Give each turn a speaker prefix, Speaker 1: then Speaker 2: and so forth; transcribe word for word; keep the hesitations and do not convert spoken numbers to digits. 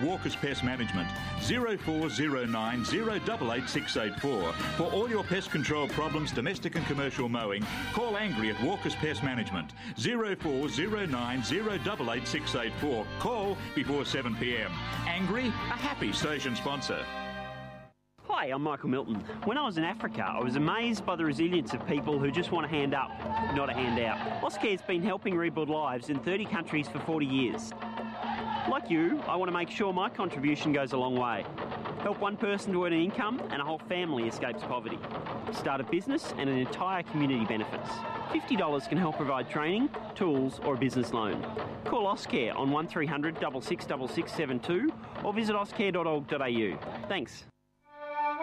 Speaker 1: Walker's Pest Management. zero four zero nine zero eight eight six eight four. For all your pest control problems, domestic and commercial mowing, call Angry at Walker's Pest Management. zero four zero nine zero eight eight six eight four. Call before seven p m. Angry, a happy station sponsor.
Speaker 2: Hi, I'm Michael Milton. When I was in Africa, I was amazed by the resilience of people who just want a hand up, not a handout. Auscare's been helping rebuild lives in thirty countries for forty years. Like you, I want to make sure my contribution goes a long way. Help one person to earn an income and a whole family escapes poverty. Start a business and an entire community benefits. fifty dollars can help provide training, tools or a business loan. Call Auscare on one three hundred six six six six seven two or visit auscare dot org dot a u. Thanks.